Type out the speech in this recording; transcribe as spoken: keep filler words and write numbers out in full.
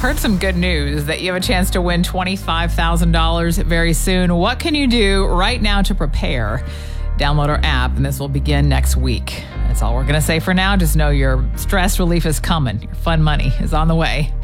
heard some good news that you have a chance to win twenty-five thousand dollars very soon. What can you do right now to prepare? Download our app, and this will begin next week. That's all we're going to say for now. Just know your stress relief is coming. Your fun money is on the way.